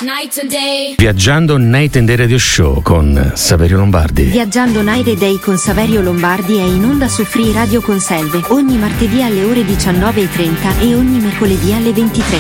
night and day. Viaggiando Night and Day Radio Show con Saverio Lombardi. Viaggiando Night and Day con Saverio Lombardi è in onda su Free Radio Conselve ogni martedì alle ore 19:30 e ogni mercoledì alle 23.